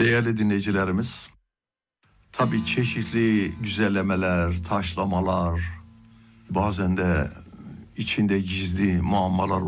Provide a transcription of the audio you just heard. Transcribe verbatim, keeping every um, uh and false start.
Değerli dinleyicilerimiz, tabii çeşitli güzellemeler, taşlamalar, bazen de içinde gizli muammalar